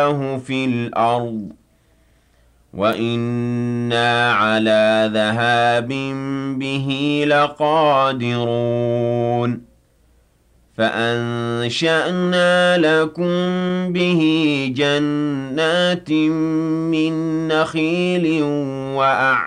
في الأرض وإنا على ذهاب به لقادرون فأنشأنا لكم به جنات من نخيل وأعناب